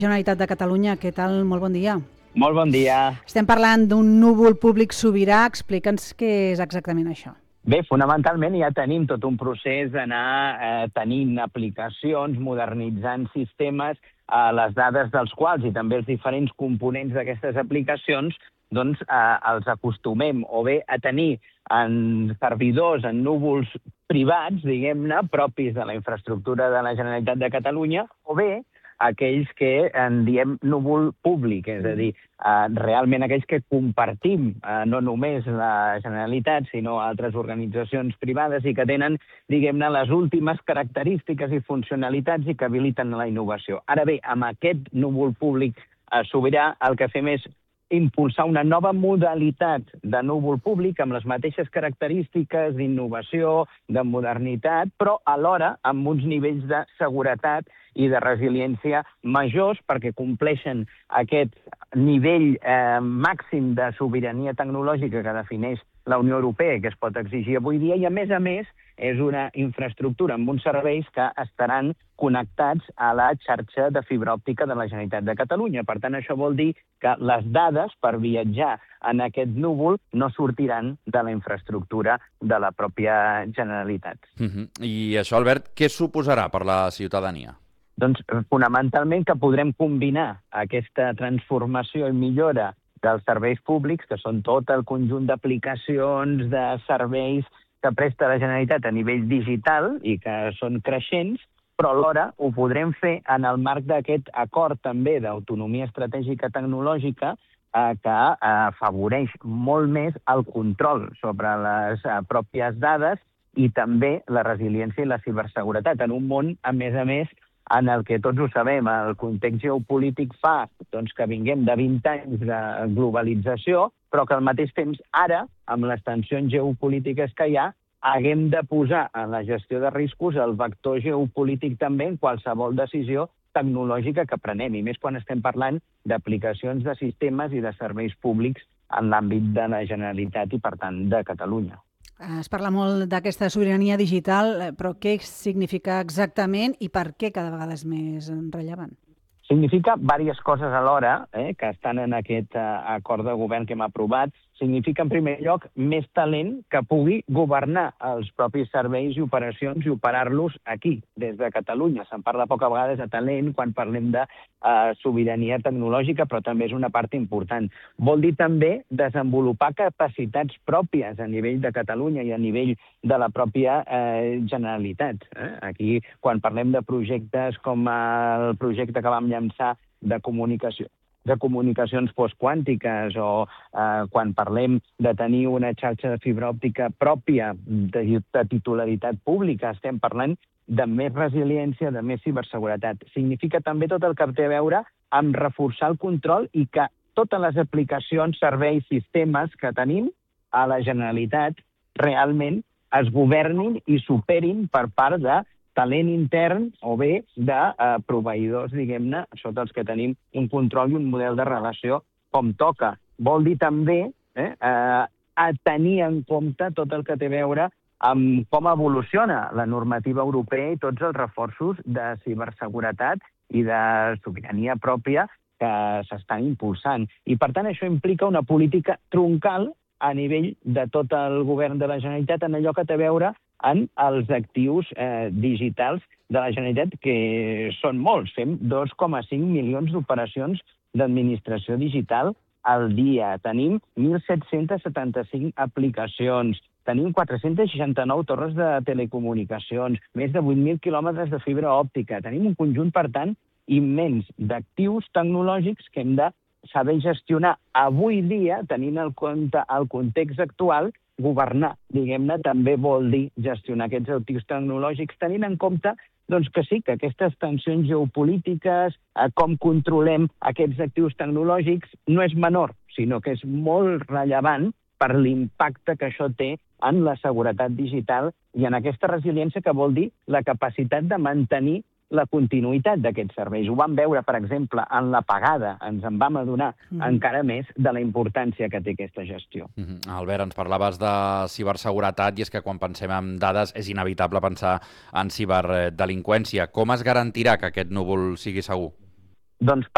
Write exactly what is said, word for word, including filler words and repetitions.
Generalitat de Catalunya, què tal? Molt bon dia. Molt bon dia. Estem parlant d'un núvol públic sobirà. Explica'ns què és exactament això. Bé, fonamentalment ja tenim tot un procés d'anar eh, tenint aplicacions, modernitzant sistemes, eh, les dades dels quals i també els diferents components d'aquestes aplicacions doncs eh, els acostumem o bé a tenir en servidors, en núvols privats, diguem-ne, propis de la infraestructura de la Generalitat de Catalunya, o bé aquells que en diem núvol públic, és a dir, eh, realment aquells que compartim eh, no només la Generalitat, sinó altres organitzacions privades i que tenen, diguem-ne, les últimes característiques i funcionalitats i que habiliten la innovació. Ara bé, amb aquest núvol públic eh, sobirà, el que fem és impulsar una nova modalitat de núvol públic amb les mateixes característiques d'innovació, de modernitat, però alhora amb uns nivells de seguretat i de resiliència majors perquè compleixen aquest nivell eh, màxim de sobirania tecnològica que defineix la Unió Europea i que es pot exigir avui dia i, a més a més, és una infraestructura amb uns serveis que estaran connectats a la xarxa de fibra òptica de la Generalitat de Catalunya. Per tant, això vol dir que les dades per viatjar en aquest núvol no sortiran de la infraestructura de la pròpia Generalitat. Uh-huh. I això, Albert, què suposarà per la ciutadania? Doncs, fonamentalment, que podrem combinar aquesta transformació i millora dels serveis públics, que són tot el conjunt d'aplicacions, de serveis que presta la Generalitat a nivell digital i que són creixents, però alhora ho podrem fer en el marc d'aquest acord també d'autonomia estratègica tecnològica eh, que eh, afavoreix molt més el control sobre les eh, pròpies dades i també la resiliència i la ciberseguretat en un món, a més a més, en el que tots ho sabem, el context geopolític fa doncs, que vinguem de vint anys de globalització, però que al mateix temps ara, amb les tensions geopolítiques que hi ha, haguem de posar en la gestió de riscos el vector geopolític també en qualsevol decisió tecnològica que prenem, i més quan estem parlant d'aplicacions de sistemes i de serveis públics en l'àmbit de la Generalitat i, per tant, de Catalunya. Es parla molt d'aquesta sobirania digital, però què significa exactament i per què cada vegada és més rellevant? Significa diverses coses alhora, eh, que estan en aquest eh, acord de govern que hem aprovat. Significa, en primer lloc, més talent que pugui governar els propis serveis i operacions i operar-los aquí, des de Catalunya. Se'n parla poc a vegades de talent quan parlem de eh, sobirania tecnològica, però també és una part important. Vol dir també desenvolupar capacitats pròpies a nivell de Catalunya i a nivell de la pròpia eh, Generalitat. Eh? Aquí, quan parlem de projectes com el projecte que vam llançar de comunicació, de comunicacions postquàntiques o eh, quan parlem de tenir una xarxa de fibra òptica pròpia de, de titularitat pública, estem parlant de més resiliència, de més ciberseguretat. Significa també tot el que té a veure amb reforçar el control i que totes les aplicacions, serveis, sistemes que tenim a la Generalitat realment es governin i superin per part de talent intern o bé de eh, proveïdors, diguem-ne, sota els que tenim un control i un model de relació com toca. Vol dir també eh, eh, a tenir en compte tot el que té a veure amb com evoluciona la normativa europea i tots els reforços de ciberseguretat i de sobirania pròpia que s'estan impulsant. I, per tant, això implica una política troncal a nivell de tot el govern de la Generalitat en allò que té a veure en els actius eh, digitals de la Generalitat, que són molts. Fem dos coma cinc milions d'operacions d'administració digital al dia. Tenim mil set-cents setanta-cinc aplicacions. Tenim quatre-cents seixanta-nou torres de telecomunicacions, més de vuit mil quilòmetres de fibra òptica. Tenim un conjunt, per tant, immens d'actius tecnològics que hem de saber gestionar avui dia, tenint en compte el context actual. Governar, diguem-ne, també vol dir gestionar aquests actius tecnològics, tenint en compte doncs, que sí, que aquestes tensions geopolítiques, eh, com controlem aquests actius tecnològics, no és menor, sinó que és molt rellevant per l'impacte que això té en la seguretat digital i en aquesta resiliència que vol dir la capacitat de mantenir la continuïtat d'aquests serveis. Ho vam veure, per exemple, en l'apagada. Ens en vam adonar mm. encara més de la importància que té aquesta gestió. Mm-hmm. Albert, ens parlaves de ciberseguretat i és que quan pensem en dades és inevitable pensar en ciberdelinqüència. Com es garantirà que aquest núvol sigui segur? Doncs